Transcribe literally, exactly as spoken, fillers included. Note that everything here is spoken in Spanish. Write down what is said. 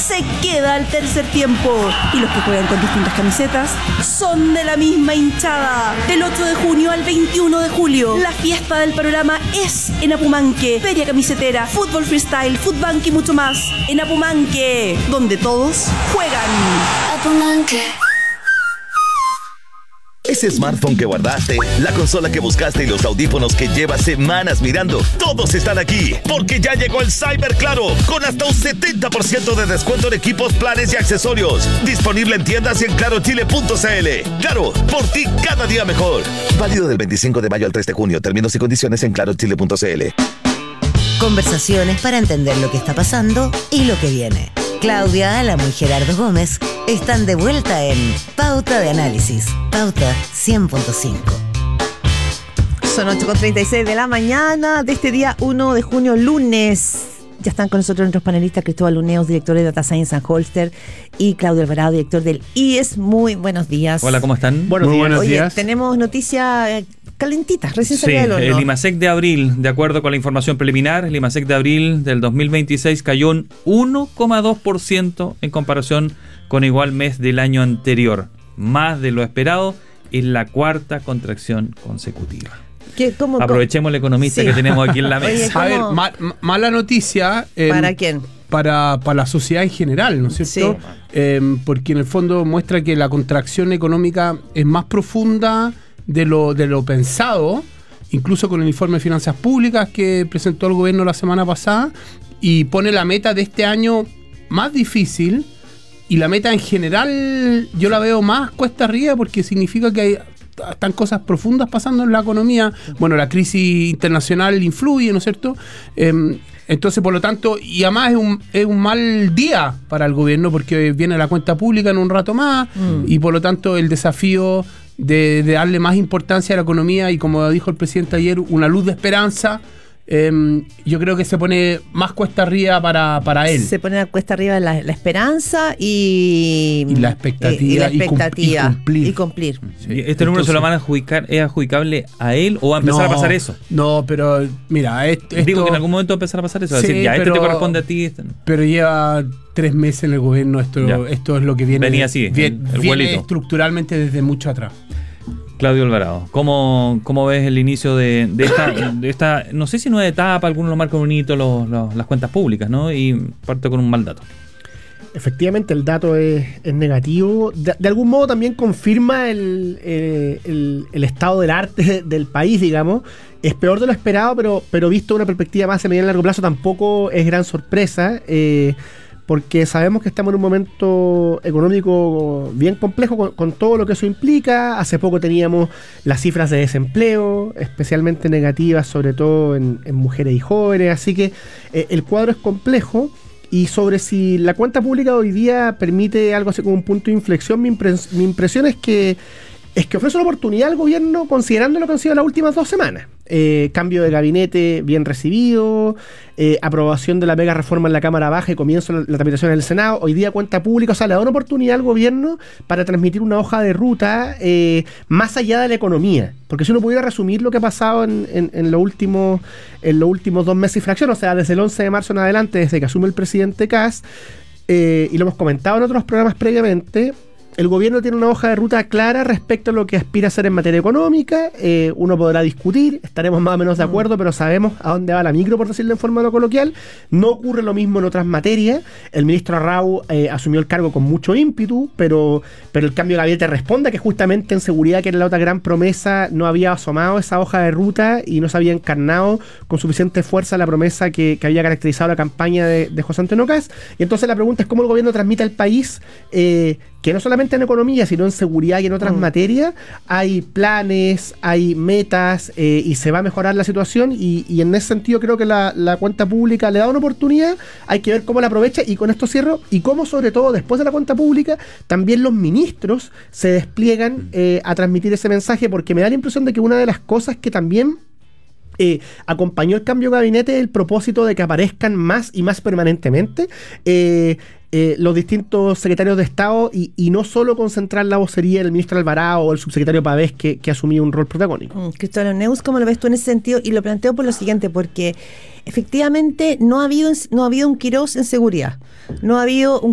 se queda al tercer tiempo. Y los que juegan con distintas camisetas son de la misma hinchada. Del ocho de junio al veintiuno de julio, la fiesta del panorama es en Apumanque. Feria camisetera, fútbol freestyle, footbank y mucho más. En Apumanque, donde todos juegan. Apumanque. Ese smartphone que guardaste, la consola que buscaste y los audífonos que llevas semanas mirando, todos están aquí, porque ya llegó el Cyber Claro, con hasta un setenta por ciento de descuento en equipos, planes y accesorios. Disponible en tiendas y en claro chile punto c l. Claro, por ti cada día mejor. Válido del veinticinco de mayo al tres de junio. Términos y condiciones en claro chile punto c l. Conversaciones para entender lo que está pasando y lo que viene. Claudia Álamo y Gerardo Gómez están de vuelta en Pauta de Análisis. Pauta cien punto cinco. Son ocho con treinta y seis de la mañana de este día uno de junio, lunes. Ya están con nosotros nuestros panelistas: Cristóbal Luneos, director de Data Science and Holster, y Claudio Alvarado, director del I E S. Muy buenos días. Hola, ¿cómo están? Buenos Muy días. buenos Oye, días. tenemos noticias calentitas, recién Sí, salida del horno. el IMASEC de abril, de acuerdo con la información preliminar, el IMASEC de abril del dos mil veintiséis cayó un uno coma dos por ciento en comparación con igual mes del año anterior. Más de lo esperado, es la cuarta contracción consecutiva. ¿Qué, cómo, Aprovechemos el economista sí. que tenemos aquí en la Oye, mesa. ¿cómo? A ver, ma- ma- mala noticia. eh, ¿Para quién? Para, para la sociedad en general, ¿no es cierto? Sí. Eh, porque en el fondo muestra que la contracción económica es más profunda de lo, de lo pensado, incluso con el informe de finanzas públicas que presentó el gobierno la semana pasada, y pone la meta de este año más difícil, y la meta en general yo la veo más cuesta arriba, porque significa que hay, están cosas profundas pasando en la economía. Bueno, la crisis internacional influye, ¿no es cierto? Eh, entonces, por lo tanto, y además es un, es un mal día para el gobierno, porque viene la cuenta pública en un rato más, mm. y por lo tanto el desafío de, de darle más importancia a la economía, y como dijo el presidente ayer, una luz de esperanza. Eh, yo creo que se pone más cuesta arriba para, para él. Se pone a cuesta arriba la, la esperanza y, y la expectativa, y, y, la y, expectativa y cumplir. y cumplir. Sí. ¿Este Entonces, número se lo van a adjudicar, es adjudicable a él o va a empezar no, a pasar eso? No, pero mira, esto, digo que en algún momento va a empezar a pasar eso. Sí, es decir, ya pero, este te corresponde a ti. Este no. Pero lleva tres meses en el gobierno. Esto, esto es lo que viene. Venía así, viene, el viene estructuralmente desde mucho atrás. Claudio Alvarado, ¿cómo, cómo ves el inicio de, de, esta, de esta, no sé si nueva etapa, algunos lo marcan bonito, los, los, las cuentas públicas, ¿no? Y parte con un mal dato. Efectivamente, el dato es, es negativo. De, de algún modo también confirma el, eh, el, el estado del arte del país, digamos. Es peor de lo esperado, pero, pero visto una perspectiva más a mediano y largo plazo tampoco es gran sorpresa. Eh, porque sabemos que estamos en un momento económico bien complejo con, con todo lo que eso implica. Hace poco teníamos las cifras de desempleo, especialmente negativas, sobre todo en, en mujeres y jóvenes, así que eh, el cuadro es complejo. Y sobre si la cuenta pública de hoy día permite algo así como un punto de inflexión, mi, impres- mi impresión es que es que ofrece una oportunidad al gobierno considerando lo que han sido las últimas dos semanas. Eh, cambio de gabinete bien recibido, eh, aprobación de la mega reforma en la Cámara Baja y comienzo la, la tramitación en el Senado. Hoy día cuenta pública, o sea, le da una oportunidad al gobierno para transmitir una hoja de ruta eh, más allá de la economía. Porque si uno pudiera resumir lo que ha pasado en, en, en, los últimos, en los últimos dos meses y fracción, o sea, desde el once de marzo en adelante, desde que asume el presidente Kast, eh, y lo hemos comentado en otros programas previamente, el gobierno tiene una hoja de ruta clara respecto a lo que aspira a hacer en materia económica. Eh, uno podrá discutir, estaremos más o menos de acuerdo, pero sabemos a dónde va la micro, por decirlo en forma no coloquial. No ocurre lo mismo en otras materias. El ministro Arrau eh, asumió el cargo con mucho ímpetu, pero, pero el cambio de gabinete responde a que justamente en seguridad, que era la otra gran promesa, no había asomado esa hoja de ruta y no se había encarnado con suficiente fuerza la promesa que, que había caracterizado la campaña de, de José Antonio Kast. Y entonces la pregunta es cómo el gobierno transmite al país eh, que no solamente en economía, sino en seguridad y en otras mm. materias, hay planes, hay metas eh, y se va a mejorar la situación y, y en ese sentido creo que la, la cuenta pública le da una oportunidad, hay que ver cómo la aprovecha y con esto cierro, y cómo sobre todo después de la cuenta pública también los ministros se despliegan eh, a transmitir ese mensaje, porque me da la impresión de que una de las cosas que también Eh, acompañó el cambio de gabinete el propósito de que aparezcan más y más permanentemente eh, eh, los distintos secretarios de Estado y, y no solo concentrar la vocería del ministro Alvarado o el subsecretario Pavés que, que asumió un rol protagónico. Mm, Cristóbal Neus, ¿cómo lo ves tú en ese sentido? Y lo planteo por lo siguiente, porque efectivamente no ha habido no ha habido un Quirós en seguridad, no ha habido un